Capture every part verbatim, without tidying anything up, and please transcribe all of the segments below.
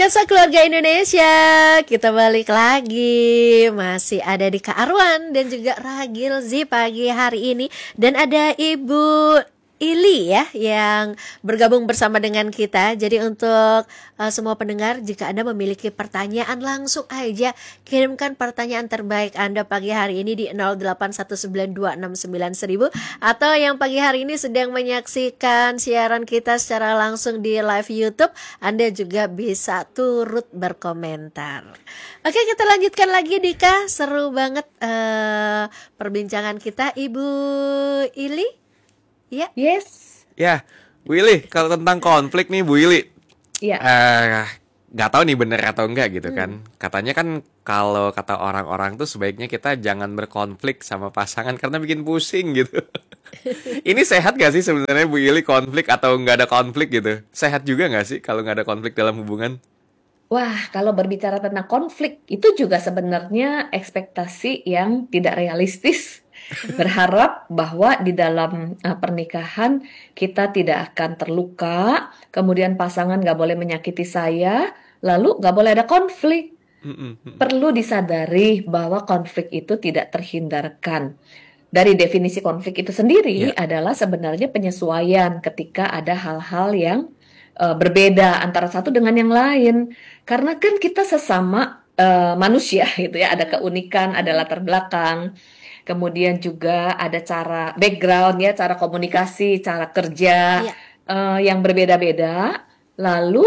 Sketsa Keluarga Indonesia, kita balik lagi. Masih ada di Kak Arwan dan juga Ragil Zi pagi hari ini. Dan ada Ibu Ili ya yang bergabung bersama dengan kita. Jadi untuk uh, semua pendengar, jika Anda memiliki pertanyaan, langsung aja kirimkan pertanyaan terbaik Anda pagi hari ini di nol delapan satu sembilan dua enam sembilan seribu. Atau yang pagi hari ini sedang menyaksikan siaran kita secara langsung di live YouTube, Anda juga bisa turut berkomentar. Oke, kita lanjutkan lagi Dika. Seru banget uh, perbincangan kita, Ibu Ili. Ya, yes. Ya, Bu Ili, kalau tentang konflik nih Bu Ili, Iya. eh nggak tahu nih bener atau enggak gitu Hmm. kan. Katanya kan kalau kata orang-orang tuh sebaiknya kita jangan berkonflik sama pasangan karena bikin pusing gitu. Ini sehat gak sih sebenarnya Bu Ili konflik atau nggak ada konflik gitu? Sehat juga nggak sih kalau nggak ada konflik dalam hubungan? Wah, kalau berbicara tentang konflik, itu juga sebenarnya ekspektasi yang tidak realistis. Berharap bahwa di dalam uh, pernikahan kita tidak akan terluka, kemudian pasangan nggak boleh menyakiti saya, lalu nggak boleh ada konflik. Mm-mm, mm-mm. Perlu disadari bahwa konflik itu tidak terhindarkan. Dari definisi konflik itu sendiri Iya. adalah sebenarnya penyesuaian ketika ada hal-hal yang uh, berbeda antara satu dengan yang lain. Karena kan kita sesama uh, manusia gitu ya, ada keunikan, ada latar belakang. Kemudian juga ada cara background ya, cara komunikasi, cara kerja Iya. uh, yang berbeda-beda. Lalu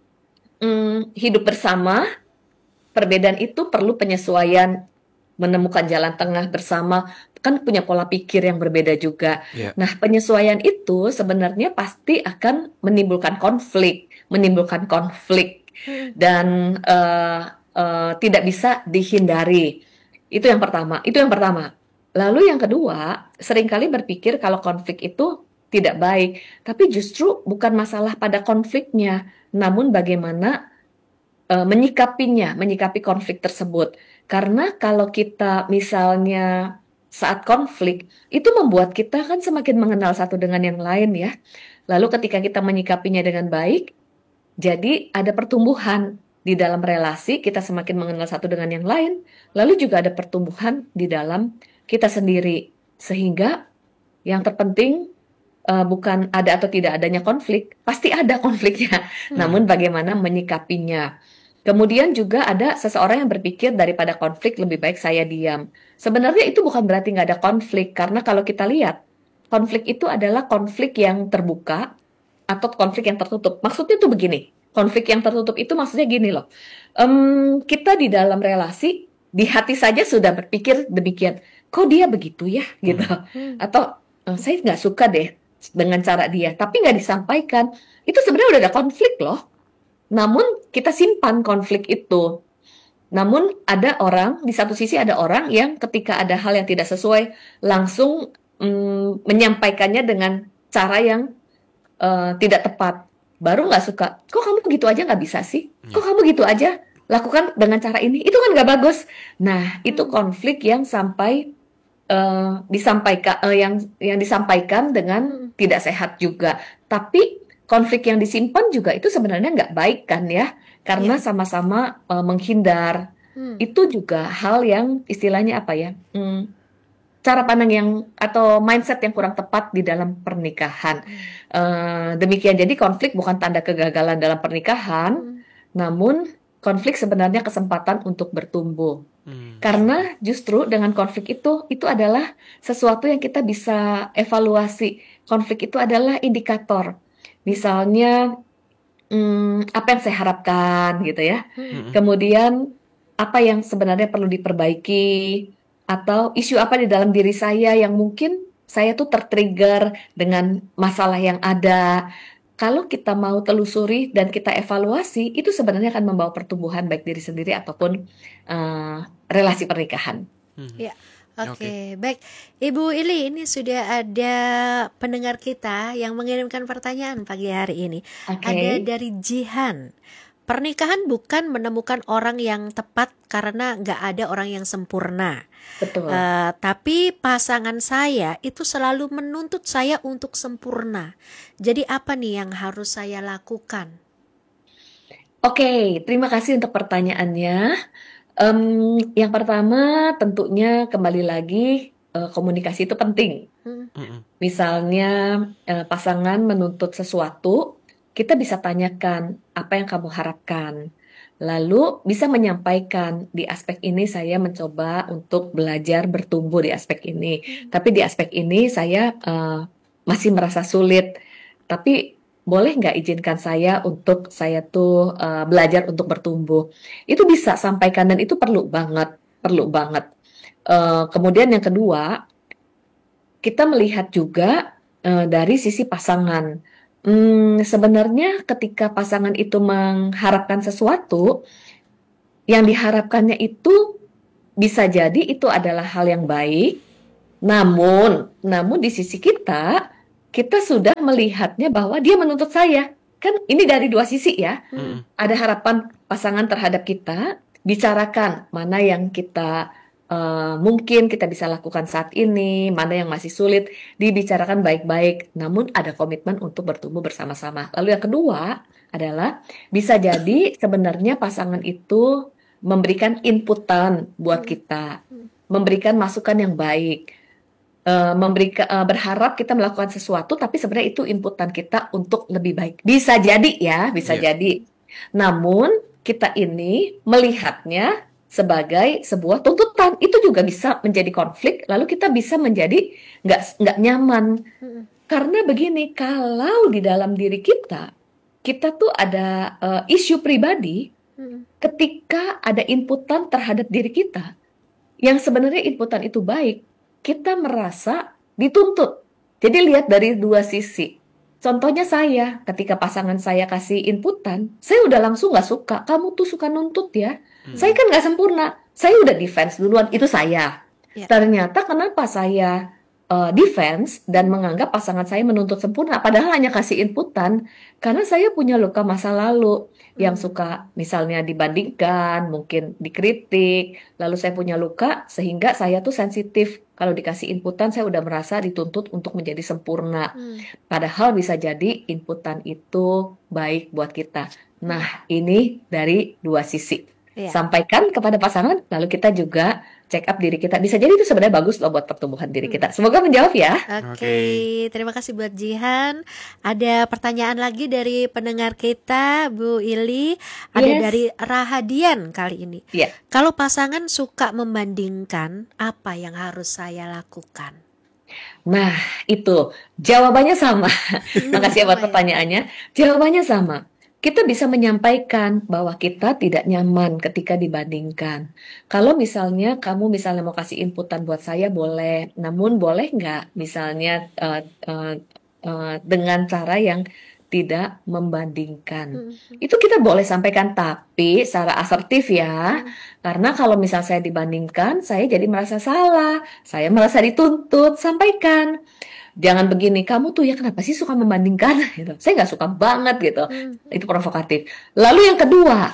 mm, hidup bersama, perbedaan itu perlu penyesuaian, menemukan jalan tengah bersama, kan punya pola pikir yang berbeda juga. Iya. Nah, penyesuaian itu sebenarnya pasti akan menimbulkan konflik, menimbulkan konflik Hmm. dan uh, uh, tidak bisa dihindari. Itu yang pertama, itu yang pertama. Lalu yang kedua, seringkali berpikir kalau konflik itu tidak baik, tapi justru bukan masalah pada konfliknya, namun bagaimana uh, menyikapinya, menyikapi konflik tersebut. Karena kalau kita misalnya saat konflik, itu membuat kita kan semakin mengenal satu dengan yang lain ya. Lalu ketika kita menyikapinya dengan baik, jadi ada pertumbuhan di dalam relasi, kita semakin mengenal satu dengan yang lain, lalu juga ada pertumbuhan di dalam kita sendiri. Sehingga yang terpenting uh, bukan ada atau tidak adanya konflik, pasti ada konfliknya. Namun bagaimana menyikapinya. Kemudian juga ada seseorang yang berpikir daripada konflik lebih baik saya diam. Sebenarnya itu bukan berarti nggak ada konflik, karena kalau kita lihat, konflik itu adalah konflik yang terbuka atau konflik yang tertutup. Maksudnya tuh begini, konflik yang tertutup itu maksudnya gini loh. Em, kita di dalam relasi, di hati saja sudah berpikir demikian. Kok dia begitu ya gitu. Hmm. Atau "Eh, saya nggak suka deh dengan cara dia, tapi nggak disampaikan. Itu sebenarnya udah ada konflik loh. Namun kita simpan konflik itu. Namun ada orang, di satu sisi ada orang yang ketika ada hal yang tidak sesuai, langsung mm, menyampaikannya dengan cara yang uh, tidak tepat. Baru nggak suka. Kok kamu begitu aja nggak bisa sih? Kok kamu gitu aja lakukan dengan cara ini? Itu kan nggak bagus. Nah, itu konflik yang sampai uh, disampaikan, uh, yang yang disampaikan dengan tidak sehat juga. Tapi konflik yang disimpan juga itu sebenarnya nggak baik kan ya, karena Iya. sama-sama uh, menghindar. Hmm. Itu juga hal yang istilahnya apa ya? Hmm, cara pandang yang atau mindset yang kurang tepat di dalam pernikahan. Uh, demikian, jadi konflik bukan tanda kegagalan dalam pernikahan, Hmm. namun konflik sebenarnya kesempatan untuk bertumbuh. Hmm. Karena justru dengan konflik itu, itu adalah sesuatu yang kita bisa evaluasi. Konflik itu adalah indikator. Misalnya, hmm, apa yang saya harapkan gitu ya. Hmm. Kemudian, apa yang sebenarnya perlu diperbaiki, atau isu apa di dalam diri saya yang mungkin saya tuh tertrigger dengan masalah yang ada. Kalau kita mau telusuri dan kita evaluasi, itu sebenarnya akan membawa pertumbuhan baik diri sendiri ataupun uh, relasi pernikahan. Hmm. Ya, oke, Oke. baik. Ibu Ili, ini sudah ada pendengar kita yang mengirimkan pertanyaan pagi hari ini. Oke. Ada dari Jihan. Pernikahan bukan menemukan orang yang tepat karena nggak ada orang yang sempurna. Betul. Eh, tapi pasangan saya itu selalu menuntut saya untuk sempurna. Jadi apa nih yang harus saya lakukan? Oke, terima kasih untuk pertanyaannya. Em, yang pertama tentunya kembali lagi eh, komunikasi itu penting. Mm, Mm-mm. Misalnya eh, pasangan menuntut sesuatu, kita bisa tanyakan apa yang kamu harapkan. Lalu bisa menyampaikan di aspek ini saya mencoba untuk belajar bertumbuh di aspek ini. mm, Tapi di aspek ini saya eh, masih merasa sulit. Tapi boleh nggak izinkan saya untuk saya tuh eh, belajar untuk bertumbuh. Itu bisa sampaikan dan itu perlu banget, perlu banget. Eh, kemudian yang kedua, kita melihat juga eh, dari sisi pasangan. Hmm, sebenarnya ketika pasangan itu mengharapkan sesuatu, yang diharapkannya itu bisa jadi itu adalah hal yang baik, namun, namun di sisi kita, kita sudah melihatnya bahwa dia menuntut saya. Kan ini dari dua sisi ya. mm, Mm-mm. Ada harapan pasangan terhadap kita, bicarakan mana yang kita eh, mungkin kita bisa lakukan saat ini, mana yang masih sulit, dibicarakan baik-baik, namun ada komitmen untuk bertumbuh bersama-sama. Lalu yang kedua adalah bisa jadi sebenarnya pasangan itu memberikan inputan buat mm, kita, mm, memberikan masukan yang baik, eh, memberikan eh, berharap kita melakukan sesuatu, tapi sebenarnya itu inputan kita untuk lebih baik. Bisa jadi ya, bisa Iya. jadi. Namun kita ini melihatnya sebagai sebuah tuntutan, itu juga bisa menjadi konflik. Lalu kita bisa menjadi nggak nggak nyaman mm, karena begini, kalau di dalam diri kita kita tuh ada eh, isu pribadi. mm, Ketika ada inputan terhadap diri kita, yang sebenarnya inputan itu baik, kita merasa dituntut. Jadi lihat dari dua sisi. Contohnya saya, ketika pasangan saya kasih inputan, saya udah langsung nggak suka. Kamu tuh suka nuntut ya. Saya Mm-mm. kan nggak sempurna. Saya udah defense duluan, itu saya. ya, Ternyata kenapa saya eh, defense dan menganggap pasangan saya menuntut sempurna, padahal hanya kasih inputan, karena saya punya luka masa lalu yang mm, suka misalnya dibandingkan, mungkin dikritik, lalu saya punya luka sehingga saya tuh sensitif. Kalau dikasih inputan, saya udah merasa dituntut untuk menjadi sempurna. mm, Padahal bisa jadi inputan itu baik buat kita. mm, Nah, ini dari dua sisi. ya. Sampaikan kepada pasangan, lalu kita juga check up diri kita. Bisa jadi itu sebenarnya bagus loh buat pertumbuhan diri Mm. kita. Semoga menjawab ya. Oke, Oke. terima kasih buat Jihan. Ada pertanyaan lagi dari pendengar kita, Bu Ili. Ada Yes. dari Rahadian kali ini. Iya. Kalau pasangan suka membandingkan, apa yang harus saya lakukan? Nah, itu jawabannya sama. Makasih ya buat Sama ya. pertanyaannya. Jawabannya sama. Kita bisa menyampaikan bahwa kita tidak nyaman ketika dibandingkan. Kalau misalnya kamu misalnya mau kasih inputan buat saya boleh, namun boleh nggak misalnya eh, eh, eh, dengan cara yang tidak membandingkan. Mm, Itu kita boleh sampaikan, tapi secara asertif ya. mm, Karena kalau misal saya dibandingkan, saya jadi merasa salah, saya merasa dituntut, sampaikan. Jangan begini, kamu tuh ya kenapa sih suka membandingkan? Gitu. Saya nggak suka banget gitu. mm, Itu provokatif. Lalu yang kedua,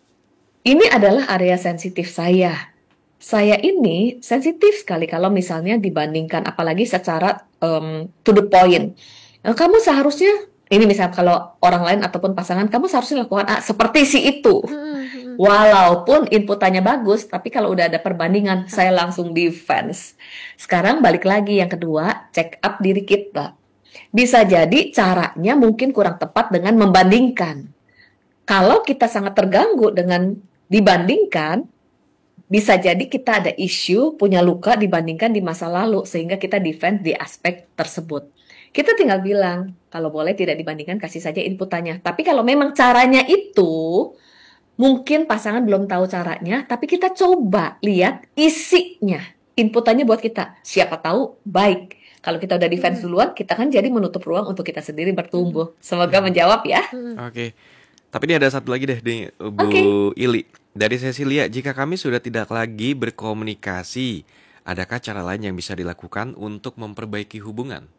ini adalah area sensitif saya. Saya ini sensitif sekali kalau misalnya dibandingkan, apalagi secara em, to the point. Eh, Kamu seharusnya, ini misalnya kalau orang lain ataupun pasangan, kamu seharusnya lakukan A, seperti si itu. mm, mm, mm. Walaupun inputannya bagus, tapi kalau udah ada perbandingan, saya langsung defense. Sekarang balik lagi yang kedua, check up diri kita. Bisa jadi caranya mungkin kurang tepat dengan membandingkan. Kalau kita sangat terganggu dengan dibandingkan, bisa jadi kita ada isu, punya luka dibandingkan di masa lalu, sehingga kita defense di aspek tersebut. Kita tinggal bilang, kalau boleh tidak dibandingkan, kasih saja inputannya. Tapi kalau memang caranya itu, mungkin pasangan belum tahu caranya, tapi kita coba lihat isinya. Inputannya buat kita. Siapa tahu baik. Kalau kita udah defense Mm, duluan, kita kan jadi menutup ruang untuk kita sendiri mm, bertumbuh. Semoga menjawab ya. mm. Oke. Tapi ini ada satu lagi deh nih, Bu Oke. Ili. Dari Cecilia, jika kami sudah tidak lagi berkomunikasi, adakah cara lain yang bisa dilakukan untuk memperbaiki hubungan?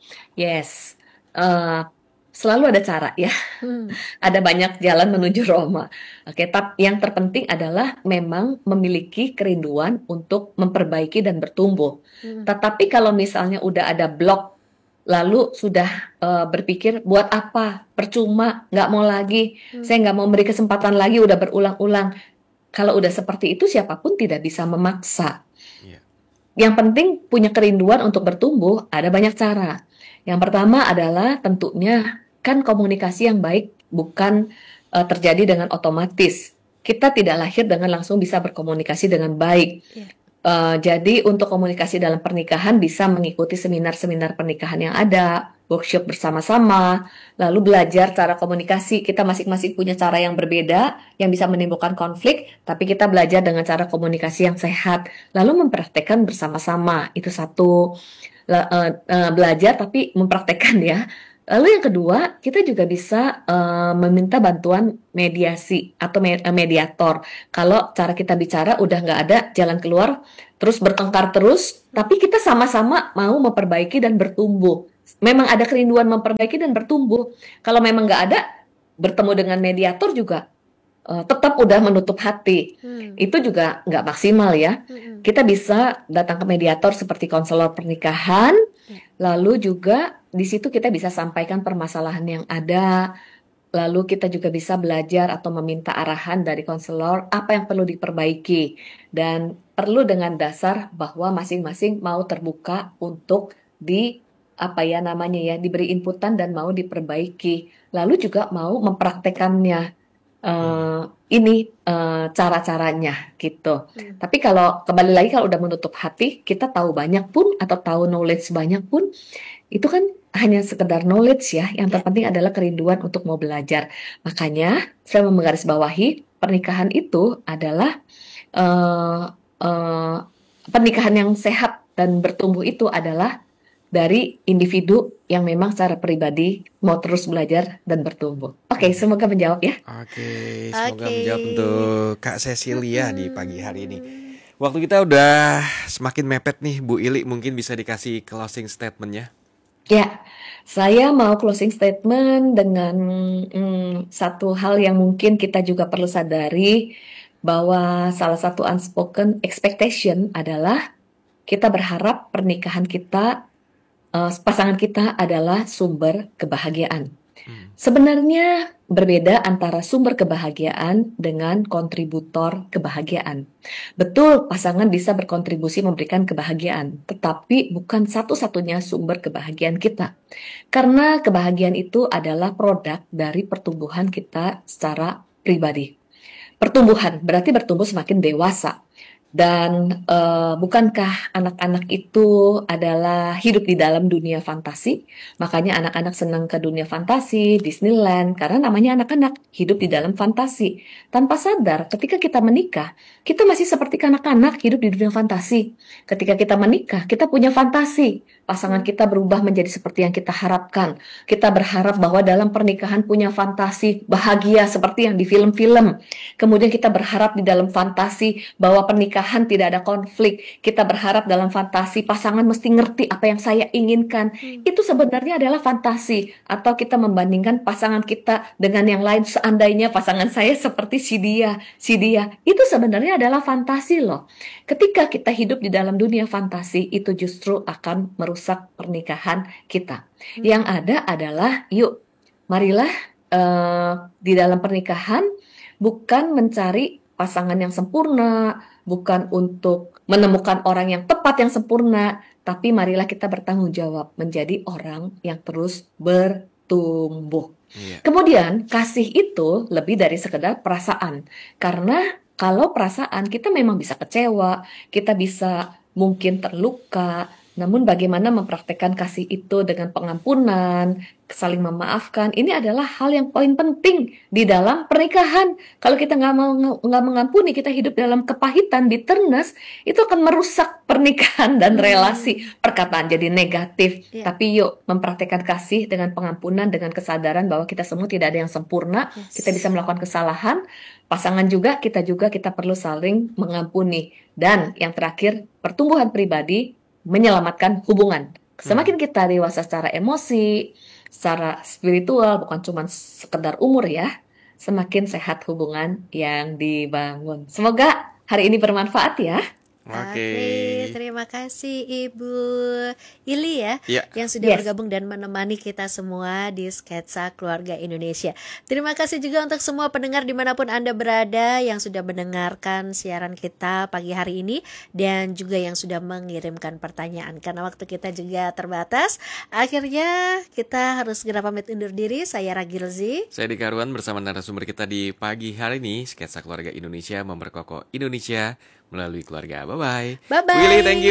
Yes. Eh, selalu ada cara ya. Mm, Ada banyak jalan menuju Roma. Oke, tapi yang terpenting adalah memang memiliki kerinduan untuk memperbaiki dan bertumbuh. mm, Tetapi kalau misalnya udah ada blok lalu sudah eh, berpikir buat apa, percuma, nggak mau lagi, saya nggak mau beri kesempatan lagi, udah berulang-ulang. Kalau udah seperti itu, siapapun tidak bisa memaksa. Iya. Yang penting punya kerinduan untuk bertumbuh, ada banyak cara. Yang pertama adalah tentunya kan komunikasi yang baik bukan eh, terjadi dengan otomatis. Kita tidak lahir dengan langsung bisa berkomunikasi dengan baik. Iya. Eh, jadi untuk komunikasi dalam pernikahan bisa mengikuti seminar-seminar pernikahan yang ada, workshop bersama-sama, lalu belajar cara komunikasi. Kita masing-masing punya cara yang berbeda yang bisa menimbulkan konflik, tapi kita belajar dengan cara komunikasi yang sehat, lalu mempraktekkan bersama-sama. Itu satu. La- eh, eh, belajar tapi mempraktekkan ya. Lalu yang kedua, kita juga bisa eh, meminta bantuan mediasi atau me- eh, mediator. Kalau cara kita bicara udah nggak ada jalan keluar, terus bertengkar terus, tapi kita sama-sama mau memperbaiki dan bertumbuh. Memang ada kerinduan memperbaiki dan bertumbuh. Kalau memang nggak ada, bertemu dengan mediator juga eh, tetap udah menutup hati. Hmm. Itu juga nggak maksimal ya. Mm-mm. Kita bisa datang ke mediator seperti konselor pernikahan, Ya. lalu juga di situ kita bisa sampaikan permasalahan yang ada, lalu kita juga bisa belajar atau meminta arahan dari konselor apa yang perlu diperbaiki, dan perlu dengan dasar bahwa masing-masing mau terbuka untuk di apa ya namanya ya diberi inputan dan mau diperbaiki, lalu juga mau mempraktekannya. eh, ini eh, cara-caranya gitu. Hmm. Tapi kalau kembali lagi kalau udah menutup hati, kita tahu banyak pun atau tahu knowledge banyak pun, itu kan hanya sekedar knowledge ya. Yang Ya. terpenting adalah kerinduan untuk mau belajar. Makanya saya mau menggarisbawahi pernikahan itu adalah eh, eh, pernikahan yang sehat dan bertumbuh itu adalah dari individu yang memang secara pribadi mau terus belajar dan bertumbuh. Oke, semoga menjawab ya. Oke, semoga Oke. menjawab untuk Kak Cecilia di pagi hari ini. Hmm. Waktu kita udah semakin mepet nih, Bu Ili, mungkin bisa dikasih closing statement-nya. Ya, saya mau closing statement dengan mm, satu hal yang mungkin kita juga perlu sadari, bahwa salah satu unspoken expectation adalah kita berharap pernikahan kita, eh, pasangan kita adalah sumber kebahagiaan. Hmm. Sebenarnya berbeda antara sumber kebahagiaan dengan kontributor kebahagiaan. Betul, pasangan bisa berkontribusi memberikan kebahagiaan, tetapi bukan satu-satunya sumber kebahagiaan kita. Karena kebahagiaan itu adalah produk dari pertumbuhan kita secara pribadi. Pertumbuhan berarti bertumbuh semakin dewasa. Dan eh, bukankah anak-anak itu adalah hidup di dalam dunia fantasi? Makanya anak-anak senang ke dunia fantasi, Disneyland, karena namanya anak-anak hidup di dalam fantasi. Tanpa sadar, ketika kita menikah, kita masih seperti kanak-kanak hidup di dunia fantasi. Ketika kita menikah, kita punya fantasi. Pasangan kita berubah menjadi seperti yang kita harapkan. Kita berharap bahwa dalam pernikahan punya fantasi bahagia seperti yang di film-film. Kemudian kita berharap di dalam fantasi bahwa pernikahan tidak ada konflik. Kita berharap dalam fantasi pasangan mesti ngerti apa yang saya inginkan. Hmm. Itu sebenarnya adalah fantasi. Atau kita membandingkan pasangan kita dengan yang lain, seandainya pasangan saya seperti si dia, si dia. Itu sebenarnya adalah fantasi loh. Ketika kita hidup di dalam dunia fantasi, itu justru akan merusak pernikahan kita. Hmm. Yang ada adalah, yuk, marilah eh, di dalam pernikahan bukan mencari pasangan yang sempurna, bukan untuk menemukan orang yang tepat yang sempurna, tapi marilah kita bertanggung jawab menjadi orang yang terus bertumbuh. Iya. Kemudian kasih itu lebih dari sekedar perasaan. Karena kalau perasaan kita memang bisa kecewa, kita bisa mungkin terluka, namun bagaimana mempraktekkan kasih itu dengan pengampunan, saling memaafkan, ini adalah hal yang poin penting di dalam pernikahan. Kalau kita nggak mau nggak mengampuni, kita hidup dalam kepahitan, bitterness, itu akan merusak pernikahan dan Hmm. relasi. Perkataan jadi negatif. Ya. Tapi yuk mempraktekkan kasih dengan pengampunan, dengan kesadaran bahwa kita semua tidak ada yang sempurna, Yes. kita bisa melakukan kesalahan. Pasangan juga, kita juga, kita perlu saling mengampuni. Dan yang terakhir, pertumbuhan pribadi menyelamatkan hubungan. Semakin kita dewasa secara emosi, secara spiritual, bukan cuma sekedar umur ya, semakin sehat hubungan yang dibangun. Semoga hari ini bermanfaat ya. Oke. Oke, terima kasih Ibu Ili ya Ya, yang sudah Yes. bergabung dan menemani kita semua di Sketsa Keluarga Indonesia. Terima kasih juga untuk semua pendengar dimanapun Anda berada yang sudah mendengarkan siaran kita pagi hari ini dan juga yang sudah mengirimkan pertanyaan. Karena waktu kita juga terbatas, akhirnya kita harus segera pamit undur diri. Saya Ragilzi. saya Dika Arwan bersama narasumber kita di pagi hari ini. Sketsa Keluarga Indonesia memperkokoh Indonesia melalui keluarga. Bye-bye. Bye-bye. Willy, thank you.